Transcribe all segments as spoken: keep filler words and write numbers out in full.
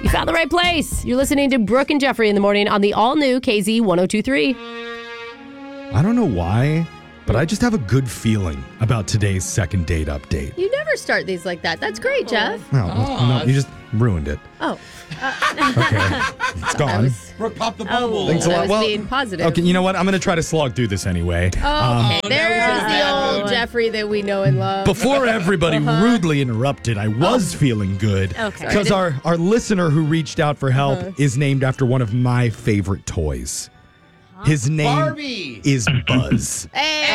You found the right place. You're listening to Brooke and Jeffrey in the morning on the all-new K Z one oh two three. I don't know why, but I just have a good feeling about today's second date update. You never start these like that. That's great, Jeff. No, no, you just ruined it. Oh. Okay, it's gone. Was, Brooke, pop the bubble. oh, Thanks a I lot. was Well, being positive. Okay, you know what? I'm going to try to slog through this anyway. Oh, Um, okay. There's was the a old mood. Jeffrey that we know and love. Before everybody Uh-huh. rudely interrupted, I was feeling good. Okay. Because our, our listener who reached out for help Uh-huh. is named after one of my favorite toys. His name Barbie. is Buzz.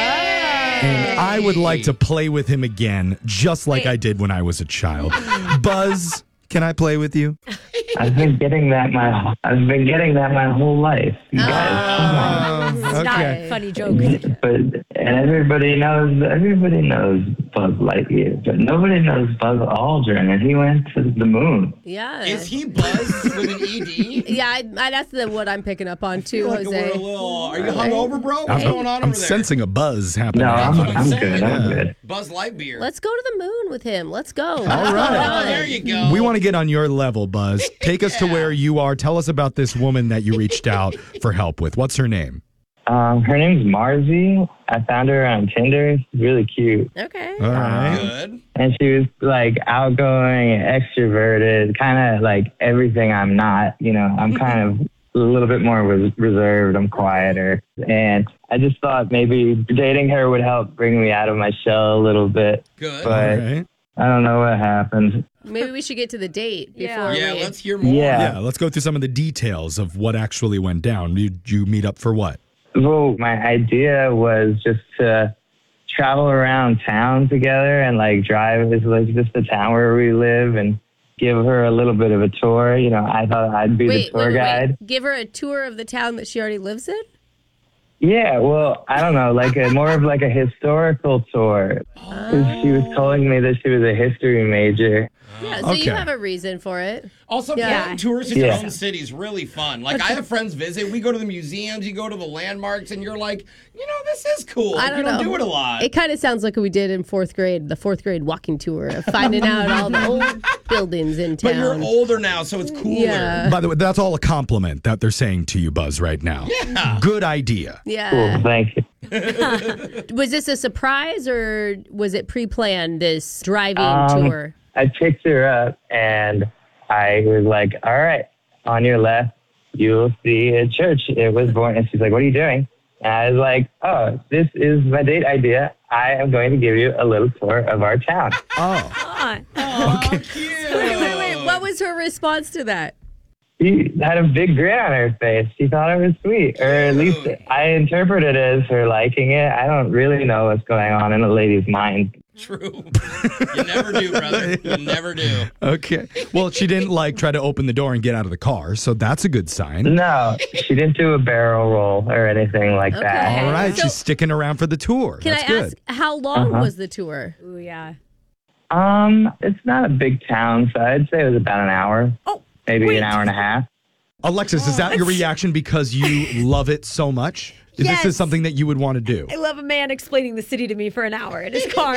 Hey! And I would like to play with him again, just like Wait. I did when I was a child. Buzz, can I play with you? I've been getting that my I've been getting that my whole life. You guys, come on. It's Okay. not a funny joke. But and everybody knows everybody knows Buzz Lightyear, but nobody knows Buzz Aldrin, and he went to the moon. Yeah. Is he Buzz with an E D? Yeah, I, I, that's the what I'm picking up on too, Like we're a Jose. little, are you hungover, bro? What's I'm, going on I'm over there? sensing a buzz happening. No, I'm what I'm I'm saying. good. I'm good. Buzz Lightyear. Let's go to the moon with him. Let's go. All right. Oh, there you go. We want to get on your level, Buzz. Take us to where you are. Tell us about this woman that you reached out for help with. What's her name? Um, her name's Marzi. I found her on Tinder. She's really cute, Okay. All right. Good. and she was like outgoing, extroverted, kind of like everything I'm not. You know, I'm kind of a little bit more res- reserved. I'm quieter, and I just thought maybe dating her would help bring me out of my shell a little bit. Good. But All right. I don't know what happened. Maybe we should get to the date before yeah, we... let's hear more. Yeah. Yeah, let's go through some of the details of what actually went down. Did you meet up for what? Well, my idea was just to travel around town together and like drive is like just the town where we live and give her a little bit of a tour. You know, I thought I'd be Wait, the tour wait, wait, guide. wait. Give her a tour of the town that she already lives in? Yeah, well, I don't know, like a more of like a historical tour. 'Cause she was telling me that she was a history major. Yeah, so you Okay. have a reason for it. Also, Yeah. planning tours in Yeah. your own city is really fun. Like, I have friends visit. We go to the museums, you go to the landmarks, and you're like, you know, this is cool. I Like, don't you don't know. do it a lot. It kind of sounds like what we did in fourth grade, the fourth grade walking tour of finding out all the old buildings in town. But you're older now, so it's cooler. Yeah. By the way, that's all a compliment that they're saying to you, Buzz, right now. Yeah. Good idea. Cool, Yeah. thank you. Was this a surprise or was it pre-planned, this driving Um, tour? I picked her up and I was like, all right, on your left, you'll see a church. It was born. And she's like, what are you doing? And I was like, oh, this is my date idea. I am going to give you a little tour of our town. Oh, Oh, cute. Wait, wait, wait. What was her response to that? She had a big grin on her face. She thought it was sweet, or at least I interpret it as her liking it. I don't really know what's going on in a lady's mind. True. You never do, brother. You never do. okay. Well, she didn't like try to open the door and get out of the car, so that's a good sign. No, she didn't do a barrel roll or anything like that. Okay. All right, So- she's sticking around for the tour. Can That's I good. ask, how long Uh-huh. was the tour? Ooh, yeah. Um, it's not a big town, so I'd say it was about an hour, Oh, maybe wait. an hour and a half. Alexis, is that your reaction because you love it so much? Is Yes. This is something that you would want to do? I love a man explaining the city to me for an hour in his car.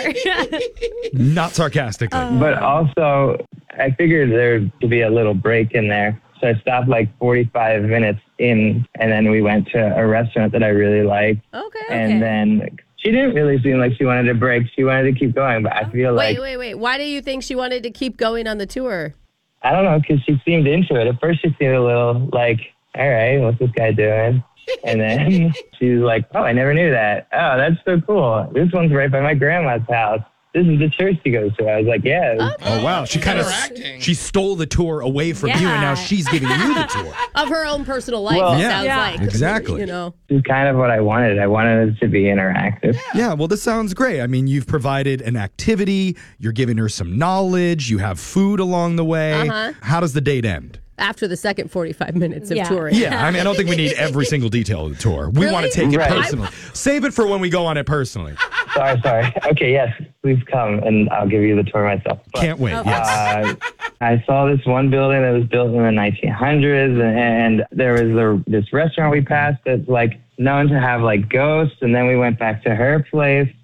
Not sarcastically. But also, I figured there to be a little break in there. So I stopped like forty-five minutes in, and then we went to a restaurant that I really liked. Okay. And then she didn't really seem like she wanted to break. She wanted to keep going, but I feel Wait, like, wait, wait. Why do you think she wanted to keep going on the tour? I don't know, because she seemed into it. At first, she seemed a little like, all right, what's this guy doing? And then she was like, oh, I never knew that. Oh, that's so cool. This one's right by my grandma's house. This is the church she goes to. I was like, yeah. Oh, wow. She kind of Interacting. she stole the tour away from you, and now Yeah. she's giving you the tour. Of her own personal life, Well- it Yeah. sounds Yeah. like. Exactly. You know. This is kind of what I wanted. I wanted it to be interactive. Yeah, well, this sounds great. I mean, you've provided an activity, you're giving her some knowledge, you have food along the way. Uh-huh. How does the date end? After the second forty-five minutes of Yeah. touring. Yeah, I mean, I don't think we need every single detail of the tour. We Really? want to take it Right. personally. Save it for when we go on it personally. Sorry, sorry. Okay, yes, please come and I'll give you the tour myself. But, Can't wait. Yes. Uh, I saw this one building that was built in the nineteen hundreds, and there was a, this restaurant we passed that's like known to have like ghosts. And then we went back to her place,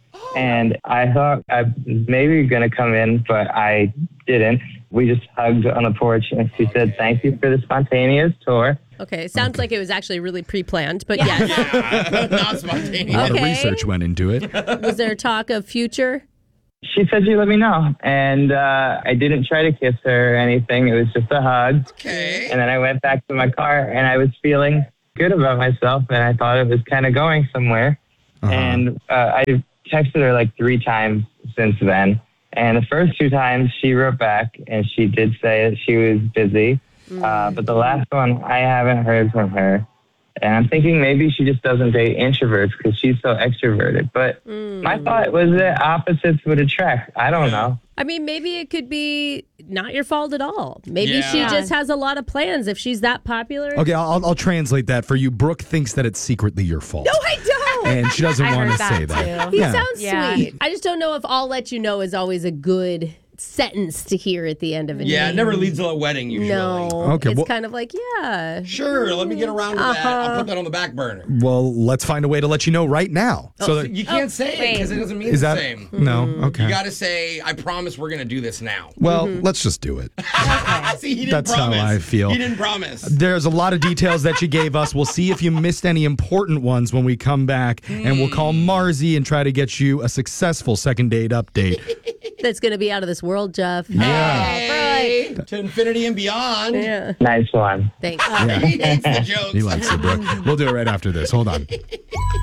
And I thought I was maybe going to come in, but I didn't. We just hugged on the porch, and she said, "Thank you for the spontaneous tour." Okay, sounds like it was actually really pre-planned, but yes. Yeah, not A spontaneous. lot Okay. of research went into it. Was there talk of future? She said she'd let me know, and uh, I didn't try to kiss her or anything. It was just a hug. Okay. And then I went back to my car, and I was feeling good about myself, and I thought it was kind of going somewhere. Uh-huh. And uh, I texted her like three times since then. And the first two times she wrote back, and she did say that she was busy. Uh, but the last one, I haven't heard from her. And I'm thinking maybe she just doesn't date introverts because she's so extroverted. But my thought was that opposites would attract. I don't know. I mean, maybe it could be not your fault at all. Maybe she Yeah. just has a lot of plans if she's that popular. Okay, I'll, I'll translate that for you. Brooke thinks that it's secretly your fault. No, I don't. And she doesn't I want to heard say that, that. too. He Yeah. sounds Yeah. sweet. I just don't know if "I'll let you know" is always a good sentence to hear at the end of a Yeah, day. it never leads to a wedding usually. No. Okay, It's well- kind of like, yeah. Sure, let me get around to that. I'll put that on the back burner. Well, let's find a way to let you know right now. so that, You can't say it because it doesn't mean is the that same. no? Okay. You got to say, I promise we're going to do this now. well, let's just do it. See, he didn't That's how promise. I feel. He didn't promise. There's a lot of details that you gave us. We'll see if you missed any important ones when we come back, and we'll call Marzi and try to get you a successful second date update. That's going to be out of this world, Jeff. Yeah. Hey, to infinity and beyond. Yeah. Nice one. Thanks. He hates the jokes. He likes it, Brooke. We'll do it right after this. Hold on.